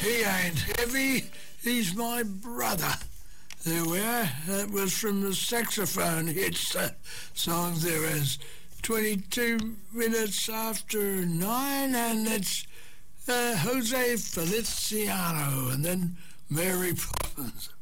He ain't heavy, he's my brother. There we are. That was from the saxophone hits song there is 22 minutes after 9, and it's Jose Feliciano, and then Mary Poppins.